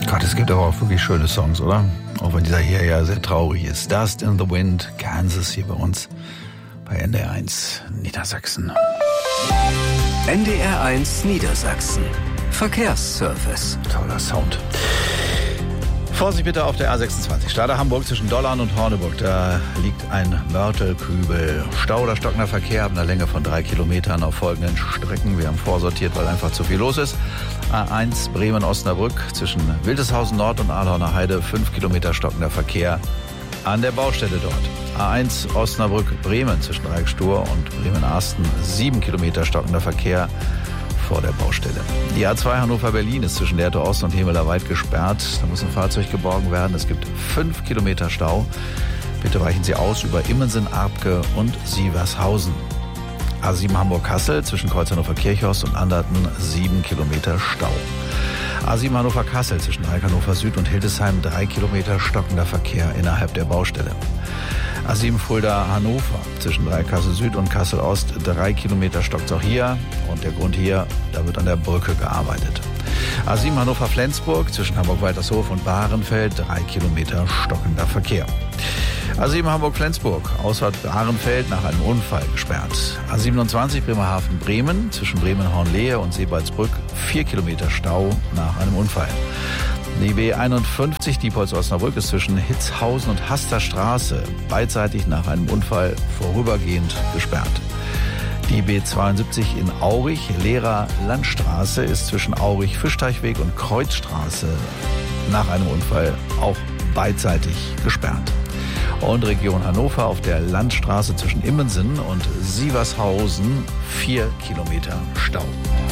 Gott, es gibt aber auch wirklich schöne Songs, oder? Auch wenn dieser hier ja sehr traurig ist. Dust in the Wind, Kansas hier bei uns bei NDR1 Niedersachsen. NDR1 Niedersachsen. Verkehrsservice. Toller Sound. Vorsicht bitte auf der A26, Stade Hamburg zwischen Dollern und Horneburg. Da liegt ein Mörtelkübel. Stau oder stockender Verkehr ab einer Länge von 3 Kilometern auf folgenden Strecken. Wir haben vorsortiert, weil einfach zu viel los ist. A1 Bremen-Osnabrück zwischen Wildeshausen Nord und Ahlhorner Heide. 5 Kilometer stockender Verkehr an der Baustelle dort. A1 Osnabrück-Bremen zwischen Dreieckstur und Bremen-Arsten. 7 Kilometer stockender Verkehr vor der Baustelle. Die A2 Hannover-Berlin ist zwischen Lehrte Ost und Hemeler Weit gesperrt. Da muss ein Fahrzeug geborgen werden. Es gibt 5 Kilometer Stau. Bitte weichen Sie aus über Immensen, Arpke und Sievershausen. A7 Hamburg-Kassel zwischen Kreuz Hannover-Kirchhorst und Anderten 7 Kilometer Stau. A7 Hannover-Kassel zwischen Dreieck Hannover Süd und Hildesheim 3 Kilometer stockender Verkehr innerhalb der Baustelle. A7 Fulda-Hannover zwischen Dreieck Kassel Süd und Kassel Ost 3 Kilometer stockt auch hier. Und der Grund hier, da wird an der Brücke gearbeitet. A7 Hannover-Flensburg zwischen Hamburg-Waltershof und Bahrenfeld 3 Kilometer stockender Verkehr. A7 Hamburg-Flensburg, Ausfahrt Bahrenfeld nach einem Unfall gesperrt. A27 Bremerhaven-Bremen zwischen Bremen-Hornlehe und Seebaldsbrück 4 Kilometer Stau nach einem Unfall. Die B51 Diepholz-Osnabrück ist zwischen Hitzhausen und Haster Straße beidseitig nach einem Unfall vorübergehend gesperrt. Die B72 in Aurich, Lehrer Landstraße, ist zwischen Aurich-Fischteichweg und Kreuzstraße nach einem Unfall auch beidseitig gesperrt. Und Region Hannover auf der Landstraße zwischen Immensen und Sievershausen 4 Kilometer Stau.